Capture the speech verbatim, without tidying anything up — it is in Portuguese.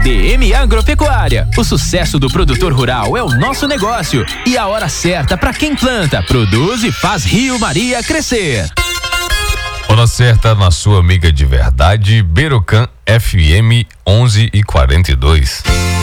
D M Agropecuária. O sucesso do produtor rural é o nosso negócio e a hora certa para quem planta, produz e faz Rio Maria crescer. Hora certa na sua amiga de verdade, Berocan F M onze e quarenta e dois.